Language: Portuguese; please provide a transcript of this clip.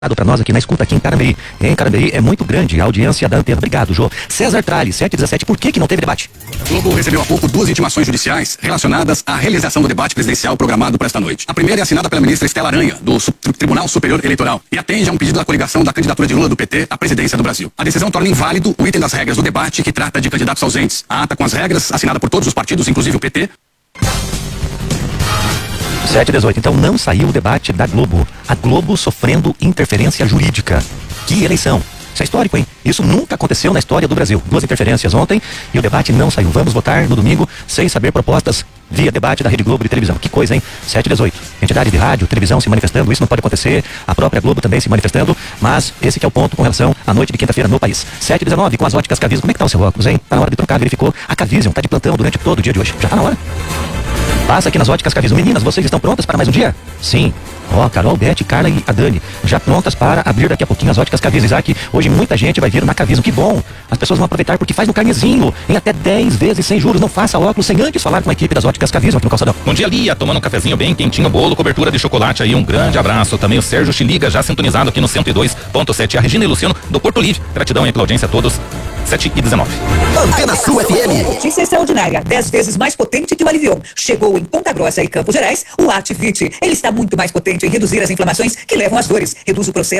Para nós aqui na escuta aqui em Carambeí. Em Carambeí é muito grande a audiência da Antena. Obrigado, Jô. César Tralli, 717, por que não teve debate? O Globo recebeu há pouco 2 intimações judiciais relacionadas à realização do debate presidencial programado para esta noite. A primeira é assinada pela ministra Estela Aranha, do Tribunal Superior Eleitoral, e atende a um pedido da coligação da candidatura de Lula do PT à presidência do Brasil. A decisão torna inválido o item das regras do debate que trata de candidatos ausentes. A ata com as regras, assinada por todos os partidos, inclusive o PT. 718, então não saiu o debate da Globo. A Globo sofrendo interferência jurídica. Que eleição. Isso é histórico, hein? Isso nunca aconteceu na história do Brasil. 2 interferências ontem e o debate não saiu. Vamos votar no domingo sem saber propostas via debate da Rede Globo de televisão. Que coisa, hein? 718. Entidade de rádio, televisão se manifestando, isso não pode acontecer. A própria Globo também se manifestando, mas esse que é o ponto com relação à noite de quinta-feira no país. 719, com as óticas Cavison. Como é que tá o seu óculos, hein? Tá na hora de trocar, verificou. A Cavison tá de plantão durante todo o dia de hoje. Já tá na hora? Passa aqui nas óticas Cavison. Meninas, vocês estão prontas para mais um dia? Sim. Ó, Carol, Beth, Carla e a Dani, já prontas para abrir daqui a pouquinho as óticas Cavison. Isaac, hoje muita gente vai vir na Cavison. Que bom! As pessoas vão aproveitar porque faz no carnezinho, em até 10 vezes sem juros. Não faça óculos sem antes falar com a equipe das óticas Cavison aqui no Calçadão. Bom dia, Lia, tomando um cafezinho bem quentinho, bolo, cobertura de chocolate aí, um grande abraço. Também o Sérgio Chiliga, já sintonizado aqui no 102.7. A Regina e Luciano do Porto Livre. Gratidão aí pela audiência a todos. 7h19. Antena Sul FM. Notícia extraordinária, 10 vezes mais potente que o Alivion. Chegou em Ponta Grossa e Campos Gerais o Ativit. Ele está muito mais potente em reduzir as inflamações que levam às dores. Reduz o processo